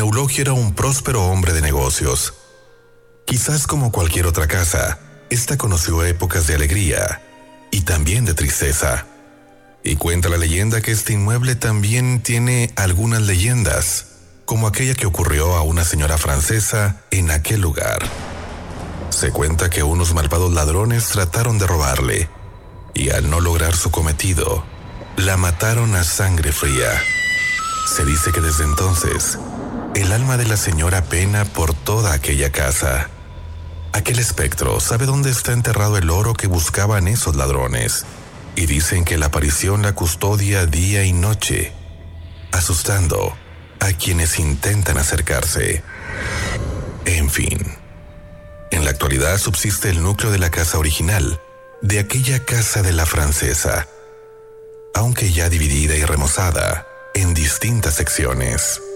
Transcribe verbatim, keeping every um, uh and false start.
Eulogia era un próspero hombre de negocios. Quizás como cualquier otra casa, esta conoció épocas de alegría y también de tristeza. Y cuenta la leyenda que este inmueble también tiene algunas leyendas, como aquella que ocurrió a una señora francesa en aquel lugar. Se cuenta que unos malvados ladrones trataron de robarle, y al no lograr su cometido, la mataron a sangre fría. Se dice que desde entonces, el alma de la señora pena por toda aquella casa. Aquel espectro sabe dónde está enterrado el oro que buscaban esos ladrones, y dicen que la aparición la custodia día y noche, asustando a quienes intentan acercarse. En fin, en la actualidad subsiste el núcleo de la casa original, de aquella casa de la francesa, aunque ya dividida y remozada en distintas secciones.